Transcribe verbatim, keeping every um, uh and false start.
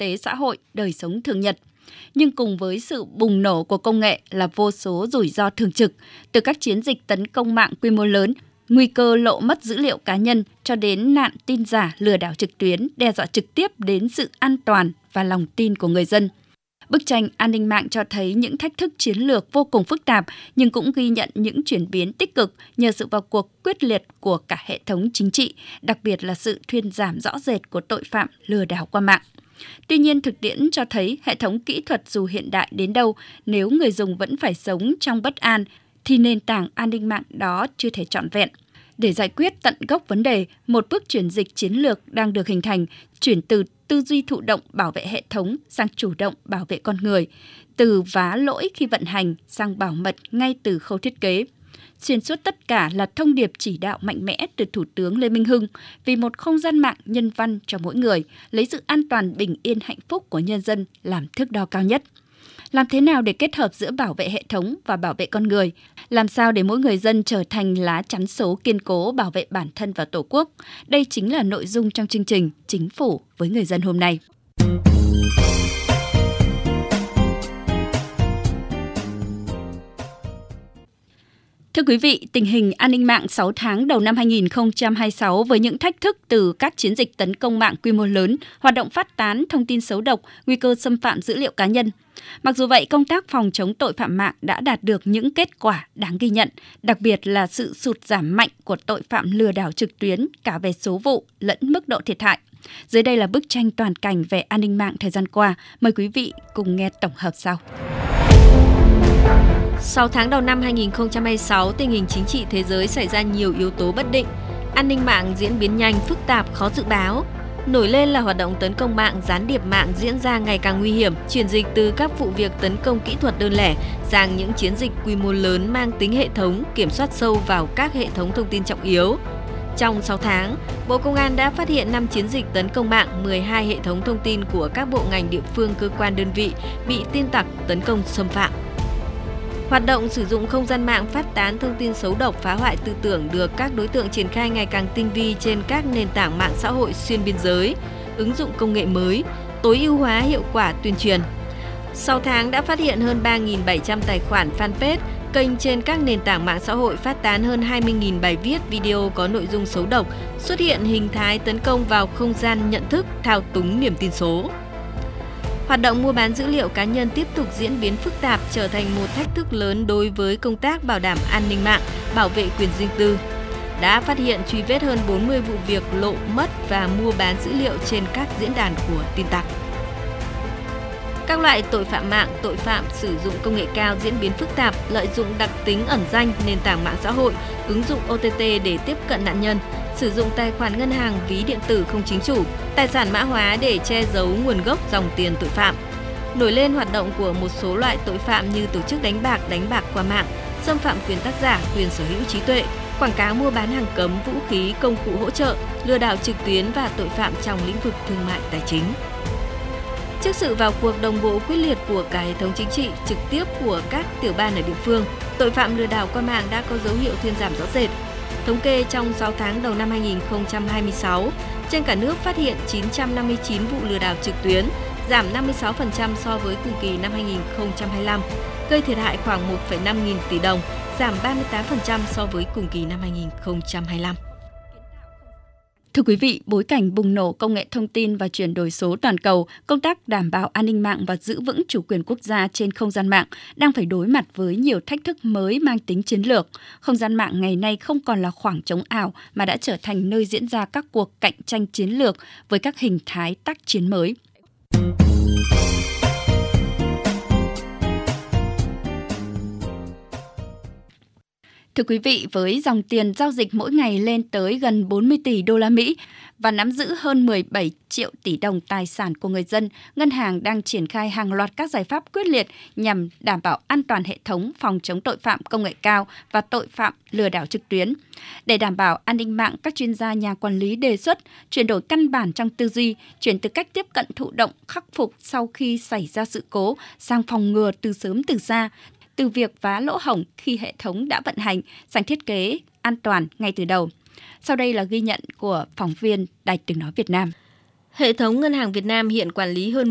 tế xã hội, đời sống thường nhật. Nhưng cùng với sự bùng nổ của công nghệ là vô số rủi ro thường trực, từ các chiến dịch tấn công mạng quy mô lớn, nguy cơ lộ mất dữ liệu cá nhân cho đến nạn tin giả, lừa đảo trực tuyến đe dọa trực tiếp đến sự an toàn và lòng tin của người dân. Bức tranh an ninh mạng cho thấy những thách thức chiến lược vô cùng phức tạp, nhưng cũng ghi nhận những chuyển biến tích cực nhờ sự vào cuộc quyết liệt của cả hệ thống chính trị, đặc biệt là sự thuyên giảm rõ rệt của tội phạm lừa đảo qua mạng. Tuy nhiên, thực tiễn cho thấy hệ thống kỹ thuật dù hiện đại đến đâu, nếu người dùng vẫn phải sống trong bất an, thì nền tảng an ninh mạng đó chưa thể trọn vẹn. Để giải quyết tận gốc vấn đề, một bước chuyển dịch chiến lược đang được hình thành, chuyển từ tư duy thụ động bảo vệ hệ thống sang chủ động bảo vệ con người, từ vá lỗi khi vận hành sang bảo mật ngay từ khâu thiết kế. Xuyên suốt tất cả là thông điệp chỉ đạo mạnh mẽ từ Thủ tướng Lê Minh Hưng vì một không gian mạng nhân văn cho mỗi người, lấy sự an toàn bình yên hạnh phúc của nhân dân làm thước đo cao nhất. Làm thế nào để kết hợp giữa bảo vệ hệ thống và bảo vệ con người? Làm sao để mỗi người dân trở thành lá chắn số kiên cố bảo vệ bản thân và Tổ quốc? Đây chính là nội dung trong chương trình Chính phủ với người dân hôm nay. Thưa quý vị, tình hình an ninh mạng sáu tháng đầu năm hai nghìn không trăm hai mươi sáu với những thách thức từ các chiến dịch tấn công mạng quy mô lớn, hoạt động phát tán thông tin xấu độc, nguy cơ xâm phạm dữ liệu cá nhân. Mặc dù vậy, công tác phòng chống tội phạm mạng đã đạt được những kết quả đáng ghi nhận, đặc biệt là sự sụt giảm mạnh của tội phạm lừa đảo trực tuyến cả về số vụ lẫn mức độ thiệt hại. Dưới đây là bức tranh toàn cảnh về an ninh mạng thời gian qua. Mời quý vị cùng nghe tổng hợp sau. Sau tháng đầu năm hai nghìn không trăm hai mươi sáu, tình hình chính trị thế giới xảy ra nhiều yếu tố bất định. An ninh mạng diễn biến nhanh, phức tạp, khó dự báo. Nổi lên là hoạt động tấn công mạng, gián điệp mạng diễn ra ngày càng nguy hiểm, chuyển dịch từ các vụ việc tấn công kỹ thuật đơn lẻ sang những chiến dịch quy mô lớn mang tính hệ thống, kiểm soát sâu vào các hệ thống thông tin trọng yếu. Trong sáu tháng, Bộ Công an đã phát hiện năm chiến dịch tấn công mạng, mười hai hệ thống thông tin của các bộ ngành địa phương, cơ quan đơn vị bị tin tặc tấn công xâm phạm. Hoạt động sử dụng không gian mạng phát tán thông tin xấu độc, phá hoại tư tưởng được các đối tượng triển khai ngày càng tinh vi trên các nền tảng mạng xã hội xuyên biên giới, ứng dụng công nghệ mới, tối ưu hóa hiệu quả tuyên truyền. Sau tháng đã phát hiện hơn ba nghìn bảy trăm tài khoản fanpage, kênh trên các nền tảng mạng xã hội phát tán hơn hai mươi nghìn bài viết, video có nội dung xấu độc, xuất hiện hình thái tấn công vào không gian nhận thức, thao túng niềm tin số. Hoạt động mua bán dữ liệu cá nhân tiếp tục diễn biến phức tạp, trở thành một thách thức lớn đối với công tác bảo đảm an ninh mạng, bảo vệ quyền riêng tư. Đã phát hiện truy vết hơn bốn mươi vụ việc lộ, mất và mua bán dữ liệu trên các diễn đàn của tin tặc. Các loại tội phạm mạng, tội phạm sử dụng công nghệ cao diễn biến phức tạp, lợi dụng đặc tính ẩn danh, nền tảng mạng xã hội, ứng dụng O T T để tiếp cận nạn nhân, sử dụng tài khoản ngân hàng, ví điện tử không chính chủ, tài sản mã hóa để che giấu nguồn gốc dòng tiền tội phạm. Nổi lên hoạt động của một số loại tội phạm như tổ chức đánh bạc, đánh bạc qua mạng, xâm phạm quyền tác giả, quyền sở hữu trí tuệ, quảng cáo mua bán hàng cấm, vũ khí, công cụ hỗ trợ, lừa đảo trực tuyến và tội phạm trong lĩnh vực thương mại tài chính. Trước sự vào cuộc đồng bộ quyết liệt của cả hệ thống chính trị, trực tiếp của các tiểu ban ở địa phương, tội phạm lừa đảo qua mạng đã có dấu hiệu thuyên giảm rõ rệt. Thống kê trong sáu tháng đầu năm hai nghìn không trăm hai mươi sáu, trên cả nước phát hiện chín trăm năm mươi chín vụ lừa đảo trực tuyến, giảm năm mươi sáu phần trăm so với cùng kỳ năm hai nghìn không trăm hai mươi lăm, gây thiệt hại khoảng một phẩy năm nghìn tỷ đồng, giảm ba mươi tám phần trăm so với cùng kỳ năm hai nghìn không trăm hai mươi lăm. Thưa quý vị, bối cảnh bùng nổ công nghệ thông tin và chuyển đổi số toàn cầu, công tác đảm bảo an ninh mạng và giữ vững chủ quyền quốc gia trên không gian mạng đang phải đối mặt với nhiều thách thức mới mang tính chiến lược. Không gian mạng ngày nay không còn là khoảng trống ảo mà đã trở thành nơi diễn ra các cuộc cạnh tranh chiến lược với các hình thái tác chiến mới. Thưa quý vị, với dòng tiền giao dịch mỗi ngày lên tới gần bốn mươi tỷ đô la Mỹ và nắm giữ hơn mười bảy triệu tỷ đồng tài sản của người dân, ngân hàng đang triển khai hàng loạt các giải pháp quyết liệt nhằm đảm bảo an toàn hệ thống phòng chống tội phạm công nghệ cao và tội phạm lừa đảo trực tuyến. Để đảm bảo an ninh mạng, các chuyên gia nhà quản lý đề xuất chuyển đổi căn bản trong tư duy, chuyển từ cách tiếp cận thụ động khắc phục sau khi xảy ra sự cố sang phòng ngừa từ sớm từ xa, từ việc vá lỗ hổng khi hệ thống đã vận hành sang thiết kế an toàn ngay từ đầu. Sau đây là ghi nhận của phóng viên Đài Tiếng nói Việt Nam. Hệ thống Ngân hàng Việt Nam hiện quản lý hơn